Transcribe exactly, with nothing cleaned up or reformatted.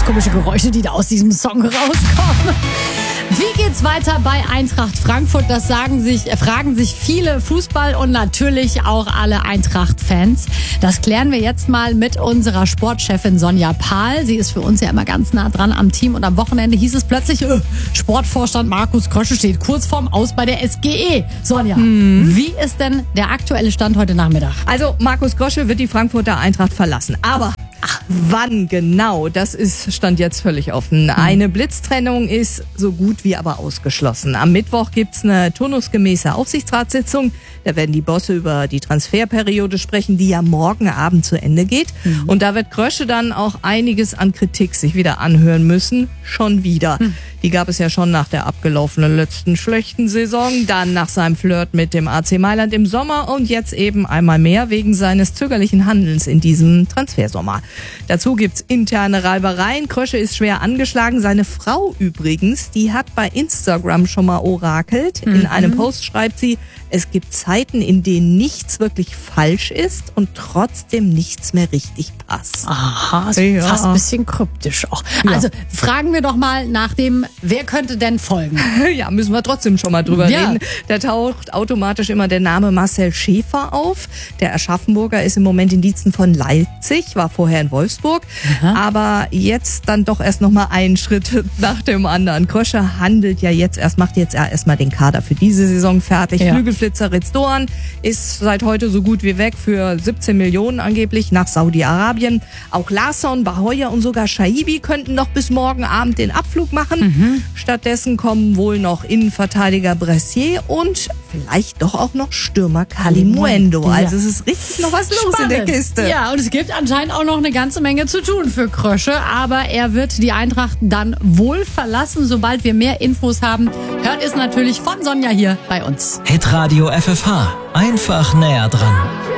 komische Geräusche, die da aus diesem Song rauskommen. Wie geht's weiter bei Eintracht Frankfurt? Das sagen sich, äh, fragen sich viele Fußball- und natürlich auch alle Eintracht-Fans. Das klären wir jetzt mal mit unserer Sportchefin Sonja Pahl. Sie ist für uns ja immer ganz nah dran am Team. Und am Wochenende hieß es plötzlich, äh, Sportvorstand Markus Krösche steht kurz vorm Aus bei der S G E. Sonja, hm. wie ist denn der aktuelle Stand heute Nachmittag? Also Markus Krösche wird die Frankfurter Eintracht verlassen. Aber Ach, wann genau, das ist Stand jetzt völlig offen. Eine Blitztrennung ist so gut wie aber ausgeschlossen. Am Mittwoch gibt's eine turnusgemäße Aufsichtsratssitzung. Da werden die Bosse über die Transferperiode sprechen, die ja morgen Abend zu Ende geht. Mhm. Und da wird Krösche dann auch einiges an Kritik sich wieder anhören müssen. Schon wieder. Mhm. Die gab es ja schon nach der abgelaufenen letzten schlechten Saison, dann nach seinem Flirt mit dem A C Mailand im Sommer und jetzt eben einmal mehr wegen seines zögerlichen Handelns in diesem Transfersommer. Dazu gibt's interne Reibereien. Krösche ist schwer angeschlagen. Seine Frau übrigens, die hat bei Instagram schon mal orakelt. Mhm. In einem Post schreibt sie, es gibt Zeiten, in denen nichts wirklich falsch ist und trotzdem nichts mehr richtig passt. Aha, ist ja fast ein bisschen kryptisch auch. Ja. Also fragen wir doch mal nach dem, wer könnte denn folgen? Ja, müssen wir trotzdem schon mal drüber ja. reden. Da taucht automatisch immer der Name Marcel Schäfer auf. Der Aschaffenburger ist im Moment in Diensten von Leipzig, war vorher in Wolfsburg. Aha. Aber jetzt dann doch erst noch mal einen Schritt nach dem anderen. Krösche handelt ja jetzt erst, macht jetzt erst mal den Kader für diese Saison fertig. Ja. Flügelflitzer Ritz Doan ist seit heute so gut wie weg für siebzehn Millionen angeblich nach Saudi-Arabien. Auch Larsson, Bahoyer und sogar Shaibi könnten noch bis morgen Abend den Abflug machen. Mhm. Stattdessen kommen wohl noch Innenverteidiger Bressier und vielleicht doch auch noch Stürmer Kalimuendo. Ja. Also es ist richtig noch was los Spannend. in der Kiste. Ja, und es gibt anscheinend auch noch eine ganze Menge zu tun für Krösche, aber er wird die Eintracht dann wohl verlassen. Sobald wir mehr Infos haben, hört es natürlich von Sonja hier bei uns. Hitradio F F H. Einfach näher dran.